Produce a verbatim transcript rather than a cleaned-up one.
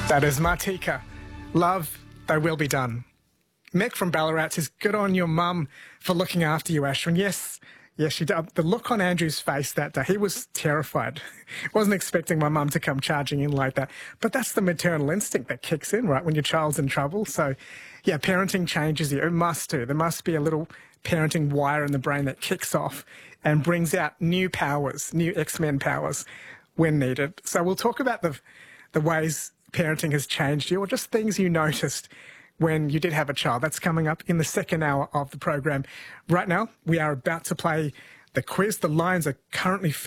That is Martika. Love, They Will Be Done. Mick from Ballarat says, good on your mum for looking after you, Ashwin. Yes, yes, she did. The look on Andrew's face that day, he was terrified. Wasn't expecting my mum to come charging in like that. But that's the maternal instinct that kicks in, right, when your child's in trouble. So, yeah, parenting changes you. It must do. There must be a little parenting wire in the brain that kicks off and brings out new powers, new X-Men powers when needed. So we'll talk about the, the ways parenting has changed you, or just things you noticed when you did have a child. That's coming up in the second hour of the program. Right now, we are about to play the quiz. The lines are currently